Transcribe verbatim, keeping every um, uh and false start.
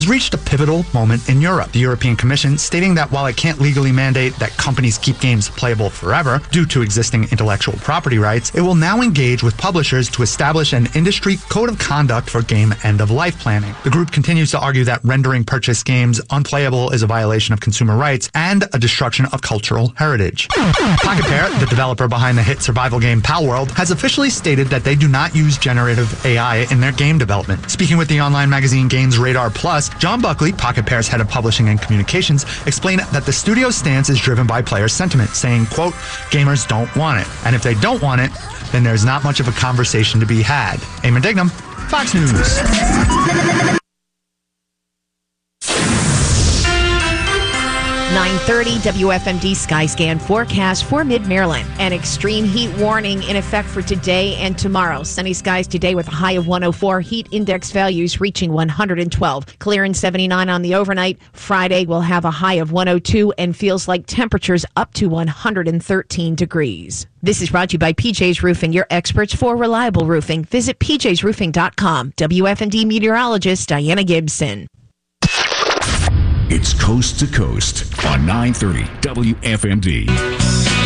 reached a pivotal moment in Europe. The European Commission stating that while it can't legally mandate that companies keep games playable forever due to existing intellectual property rights, it will now engage with publishers to establish an industry code of conduct for game end-of-life planning. The group continues to argue that rendering purchased games unplayable is a violation of consumer rights and a destruction of cultural heritage. Pocket Pair, the developer behind the hit survival game Palworld, has officially stated that they do not use generative A I in their game development. Speaking with the online magazine Games Radar Plus, John Buckley, Pocket Pair's head of publishing and communications, explained that the studio's stance is driven by player sentiment, saying, quote, gamers don't want it. And if they don't want it, then there's not much of a conversation to be had. Eamon Dignam, Fox News. nine thirty W F M D Skyscan forecast for Mid-Maryland. An extreme heat warning in effect for today and tomorrow. Sunny skies today with a high of one oh four. Heat index values reaching one hundred twelve. Clear and seventy-nine on the overnight. Friday will have a high of one oh two and feels like temperatures up to one hundred thirteen degrees. This is brought to you by P J's Roofing, your experts for reliable roofing. Visit p j's roofing dot com. W F M D meteorologist Diana Gibson. It's Coast to Coast on nine thirty W F M D.